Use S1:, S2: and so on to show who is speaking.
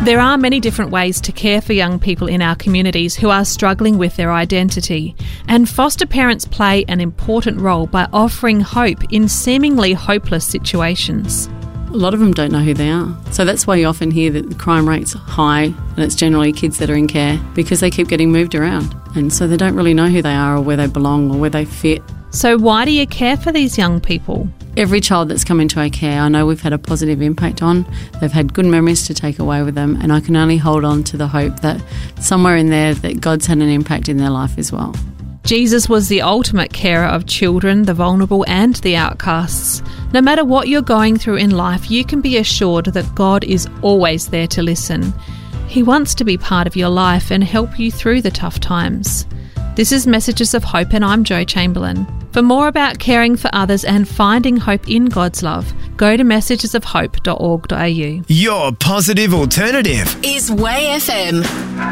S1: There are many different ways to care for young people in our communities who are struggling with their identity, and foster parents play an important role by offering hope in seemingly hopeless situations.
S2: A lot of them don't know who they are. So that's why you often hear that the crime rate's high, and it's generally kids that are in care because they keep getting moved around. And so they don't really know who they are or where they belong or where they fit.
S1: So why do you care for these young people?
S2: Every child that's come into our care, I know we've had a positive impact on. They've had good memories to take away with them, and I can only hold on to the hope that somewhere in there that God's had an impact in their life as well.
S1: Jesus was the ultimate carer of children, the vulnerable and the outcasts. No matter what you're going through in life, you can be assured that God is always there to listen. He wants to be part of your life and help you through the tough times. This is Messages of Hope, and I'm Jo Chamberlain. For more about caring for others and finding hope in God's love, go to messagesofhope.org.au.
S3: Your positive alternative
S4: is Way FM.